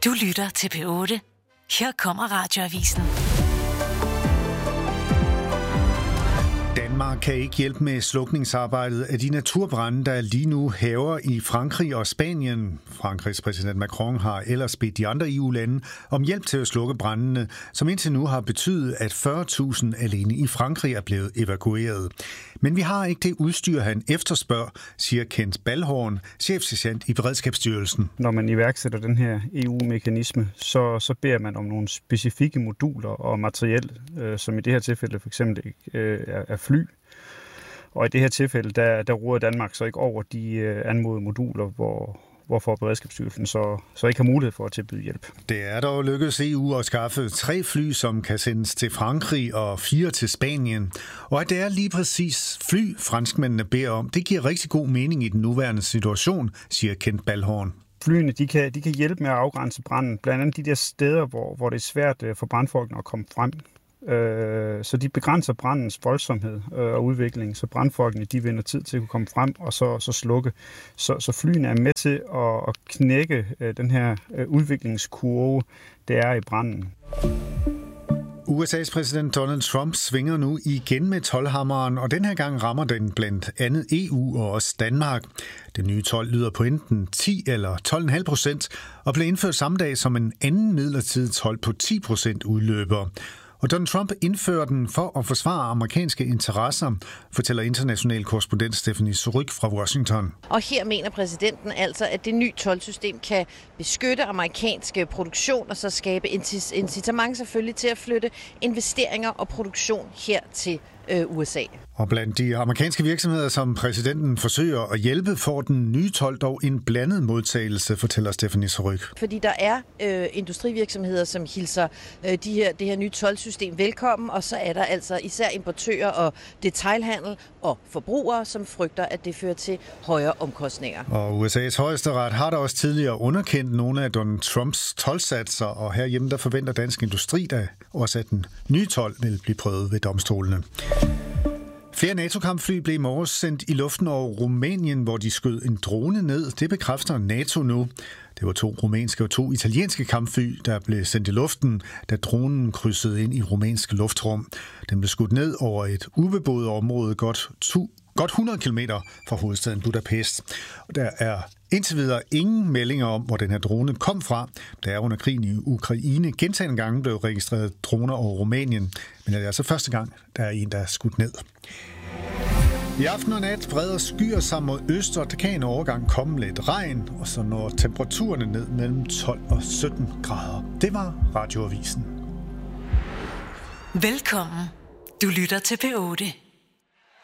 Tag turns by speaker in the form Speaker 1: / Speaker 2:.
Speaker 1: Du lytter til P8. Her kommer Radioavisen.
Speaker 2: Danmark kan ikke hjælpe med slukningsarbejdet af de naturbrande, der lige nu hærger i Frankrig og Spanien. Frankrigs præsident Macron har ellers bedt de andre EU-lande om hjælp til at slukke brandene, som indtil nu har betydet, at 40.000 alene i Frankrig er blevet evakueret. Men vi har ikke det udstyr, han efterspørger, siger Kent Balhorn, chefsergent i Beredskabsstyrelsen.
Speaker 3: Når man iværksætter den her EU-mekanisme, så beder man om nogle specifikke moduler og materiel, som i det her tilfælde for eksempel er fly. Og i det her tilfælde, der råder Danmark så ikke over de anmodede moduler, hvorfor Beredskabsstyrelsen så ikke har mulighed for at tilbyde hjælp.
Speaker 2: Det er dog lykkedes EU at skaffe 3 fly, som kan sendes til Frankrig og 4 til Spanien. Og at det er lige præcis fly, franskmændene beder om, det giver rigtig god mening i den nuværende situation, siger Kent Balhorn.
Speaker 3: Flyene de kan hjælpe med at afgrænse branden, blandt andet de der steder, hvor det er svært for brandfolkene at komme frem. Så de begrænser brandens voldsomhed og udvikling, så brandfolkene de vinder tid til at kunne komme frem og så slukke. Så flyene er med til at knække den her udviklingskurve, det er i branden.
Speaker 2: USA's præsident Donald Trump svinger nu igen med toldhammeren, og den her gang rammer den blandt andet EU og også Danmark. Den nye told lyder på enten 10 eller 12,5% og blev indført samme dag som en anden midlertidig told på 10% udløber. Og Donald Trump indfører den for at forsvare amerikanske interesser, fortæller international korrespondent Stephanie Surrugue fra Washington.
Speaker 4: Og her mener præsidenten altså, at det nye toldsystem kan beskytte amerikanske produktion og så skabe incitament selvfølgelig til at flytte investeringer og produktion her til USA.
Speaker 2: Og blandt de amerikanske virksomheder, som præsidenten forsøger at hjælpe, får den nye told dog en blandet modtagelse, fortæller Stephanie Surrugue.
Speaker 4: Fordi der er industrivirksomheder, som hilser det her nye toldsystem velkommen, og så er der altså især importører og detailhandel og forbrugere, som frygter, at det fører til højere omkostninger.
Speaker 2: Og USA's højesteret har da også tidligere underkendt nogle af Donald Trumps toldsatser, og herhjemme der forventer Dansk Industri da også, at den nye told vil blive prøvet ved domstolene. Flere NATO-kampfly blev i morges sendt i luften over Rumænien, hvor de skød en drone ned. Det bekræfter NATO nu. Det var 2 rumænske og 2 italienske kampfly, der blev sendt i luften, da dronen krydsede ind i rumænsk luftrum. Den blev skudt ned over et ubeboet område godt 100 km fra hovedstaden Budapest. Og der er indtil videre ingen meldinger om, hvor den her drone kom fra. Der er under krigen i Ukraine gentagne gange blev registreret droner over Rumænien, men det er altså første gang, der er en, der er skudt ned. I aften og nat breder skyer sig mod øst, og der kan en overgang komme lidt regn, og så når temperaturerne ned mellem 12 og 17 grader. Det var Radioavisen.
Speaker 1: Velkommen. Du lytter til P8.